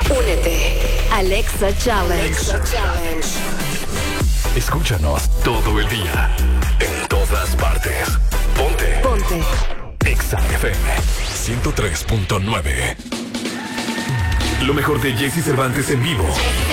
Únete. Alexa Challenge. Escúchanos todo el día, en todas partes. Ponte. Exa FM 103.9. Lo mejor de Jesse Cervantes en vivo.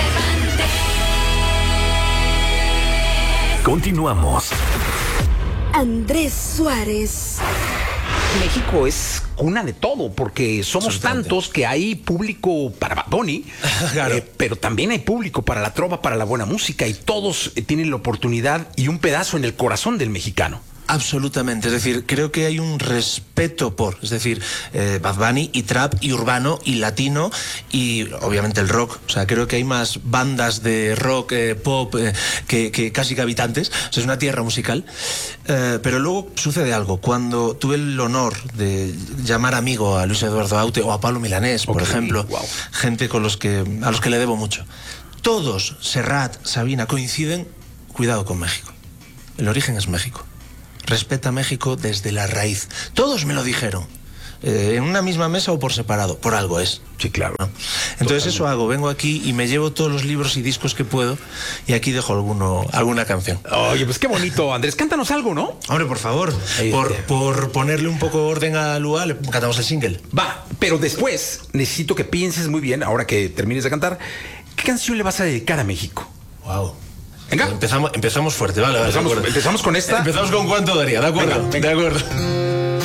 Continuamos. Andrés Suárez. México es cuna de todo, porque somos tantos que hay público para Bad Bunny, claro. Pero también hay público para la trova, para la buena música, y todos tienen la oportunidad y un pedazo en el corazón del mexicano. Absolutamente, es decir, creo que hay un respeto por, es decir, Bad Bunny y trap y urbano y latino y obviamente el rock, o sea, creo que hay más bandas de rock, pop, que casi que habitantes, o sea, es una tierra musical, pero luego sucede algo, cuando tuve el honor de llamar amigo a Luis Eduardo Aute o a Pablo Milanés, por ejemplo, gente a los que le debo mucho, todos, Serrat, Sabina, coinciden, cuidado con México, el origen es México. Respeta México desde la raíz. Todos me lo dijeron. En una misma mesa o por separado. Por algo es. Sí, claro. ¿No? Entonces totalmente. Eso hago. Vengo aquí y me llevo todos los libros y discos que puedo. Y aquí dejo alguna canción. Oye, pues qué bonito, Andrés. Cántanos algo, ¿no? Hombre, por favor. Por ponerle un poco orden a Lua, le cantamos el single. Va, pero después necesito que pienses muy bien, ahora que termines de cantar, ¿qué canción le vas a dedicar a México? Wow. Venga. Empezamos fuerte, vale. Empezamos con esta. Empezamos con cuánto daría, ¿de acuerdo? Venga. De acuerdo.